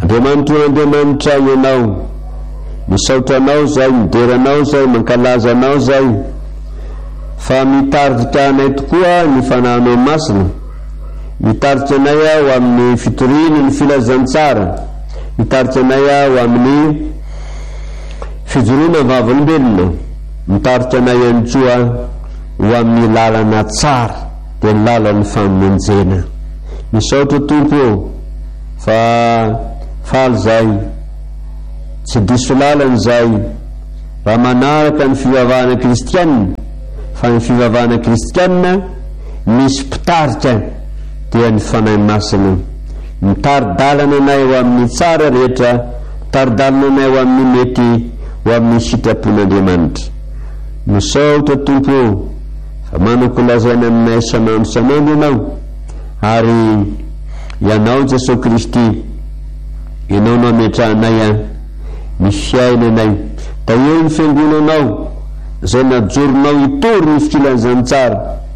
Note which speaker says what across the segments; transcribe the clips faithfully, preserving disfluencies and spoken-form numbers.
Speaker 1: Andriamanitra Andriamanitra ianao, misaotra anao zay, mideranao zay, mankalaza anao zay, fa mitarika anay tokoa ny fanahinao masina, mitarika anay aho amin'ny fitoriany ny filazantsara, mitarika anay aho amin'ny fijoroana vavolombelona, mitarika anay antsua ho amin'ny lalana tsara, dia ny lalan'ny famonjena. Misaotra Tompo fa faly zay, tsy diso lalany zay, raha manaraka ny fivavahana kristianina, fa ny fivavahana kristianina misy mpitarika dia ny fanahy masina, mitari-dalana anay ho amin'ny tsara rehetra, mitari-dalana anay ho amin'ny mety, ho amin'ny sitrapon'Andriamanitra. Misaotra Tompo fa manoko lazaina aminay isanandro isanandro ianao, ary ianao Jesosy Kristy, ianao no ametrahanay ny fiainanay, da eo ny fiangonanao zay najoronao hitory ny filazantsara,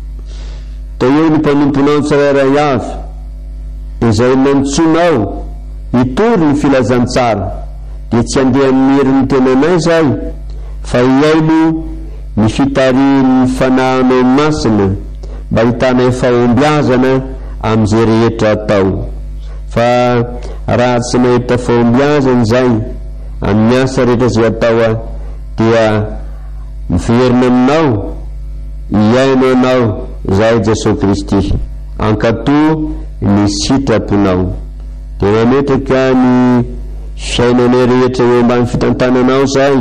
Speaker 1: da eo ny mpanomponao tsirairay avy izay nantsonao hitory ny filazantsara, dia tsy andeha amin'ny herin'ny tenanay zay, fa iaino ny fitarian'ny fanahinao masina mba hitanay fahombiazana amin'izay rehetra atao. Fa raha tsy nahita fahombiazana zay amin'ny asa rehetra zay atao, dia miverina aminao, iaino anao zay Jesosy Kristy, ankato ny sitraponao, dia mametraka ny fiainanay rehetra eo ambany fitantananao zay,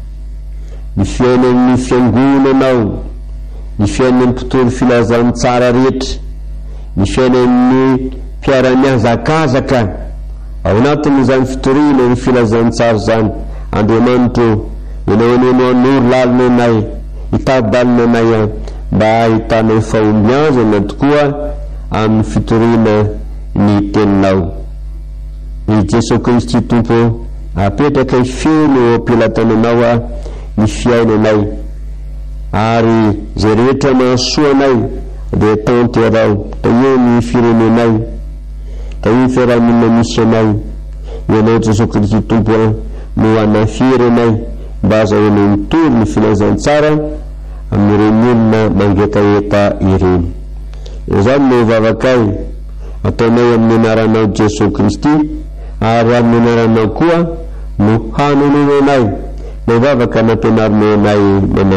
Speaker 1: ny fiainan'ny fiangonanao, ny fiainan'ny mpitory filazantsara rehetra, ny fiainan'ny mpiara-miazakazaka ao anatin'izany fitoriana ny filazantsara zany. Andriamanitra, ianao anao anory lalina anay, hitady-dalina anay mba hitanay fahombiazana tokoa amin'ny fitoriana ny teninao. I Jesosy Kristy Tompo, apetraka ifeno eo ampilatananao ny fiainanay, ary zay rehetra mahasoa anay dia tanterao, da eo ny firenenay, da eo ny fiarahamonina misy anay. Ianao Jesosy Kristy Tompo no anafiry anay mba azahoanay mitory ny filazantsara amin'ireny olona mangetaeta ireny. Izany no vavakay ataonay amin'ny anaranao Jesosy Kristy, ary amin'ny anaranao koa no hanonona anay, no vavaka nampianarinao anay.